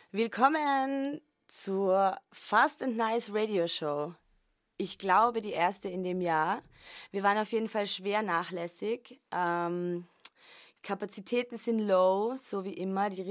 Willkommen zur Fast and Nice Radio Show. Ich glaube, die erste in dem Jahr. Wir waren auf jeden Fall schwer nachlässig. Kapazitäten sind low, so wie immer. Die